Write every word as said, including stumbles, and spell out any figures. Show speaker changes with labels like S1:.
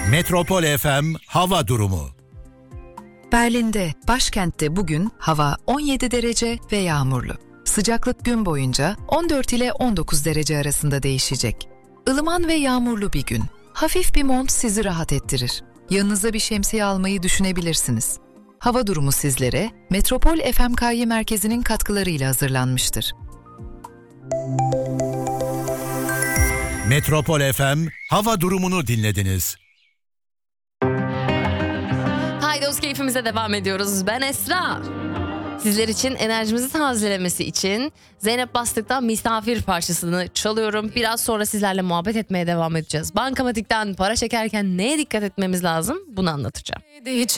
S1: Metropol F M hava durumu.
S2: Berlin'de, başkentte bugün hava on yedi derece ve yağmurlu. Sıcaklık gün boyunca on dört ile on dokuz derece arasında değişecek. Ilıman ve yağmurlu bir gün. Hafif bir mont sizi rahat ettirir. Yanınıza bir şemsiye almayı düşünebilirsiniz. Hava durumu sizlere Metropol F M K Y merkezinin katkılarıyla hazırlanmıştır.
S1: Metropol F M hava durumunu dinlediniz.
S3: Haydos keyfimize devam ediyoruz. Ben Esra. Sizler için enerjimizi tazelemesi için Zeynep Bastık'tan Misafir parçasını çalıyorum. Biraz sonra sizlerle muhabbet etmeye devam edeceğiz. Bankamatikten para çekerken neye dikkat etmemiz lazım? Bunu anlatacağım.